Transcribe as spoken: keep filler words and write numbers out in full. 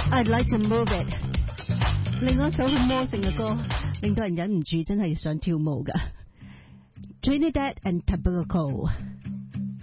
I'd like to move it。另外一首好魔性嘅歌，令到人忍唔住真係想跳舞㗎。Trinidad and Tobago。